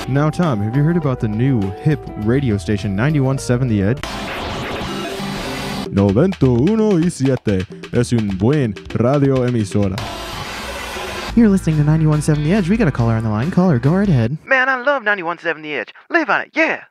Now, Tom, have you heard about the new hip radio station 91.7 The Edge? 91.7 es un buen radio emisora. You're listening to 91.7 The Edge. We got a caller on the line. Caller, go right ahead. Man, I love 91.7 The Edge. Live on it, yeah!